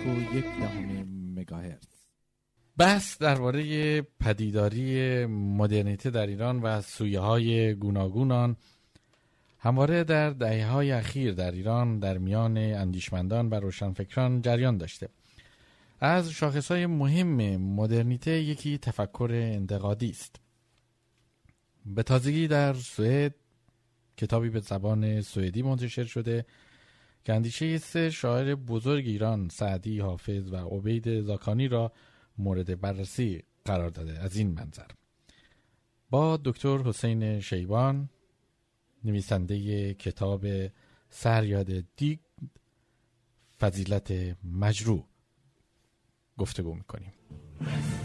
مگاهرتز. بحث درباره پدیداری مدرنیته در ایران و سویه‌های گوناگون آن همواره در دهه‌های اخیر در ایران در میان اندیشمندان و روشنفکران جریان داشته. از شاخصهای مهم مدرنیته یکی تفکر انتقادی است. به تازگی در سوئد کتابی به زبان سوئدی منتشر شده که اندیشه سه شاعر بزرگ ایران سعدی، حافظ و عبید زاکانی را مورد بررسی قرار داده. از این منظر با دکتر حسین شیبان نویسنده کتاب سریاد دیگ فضیلت مجروح گفتگو میکنیم.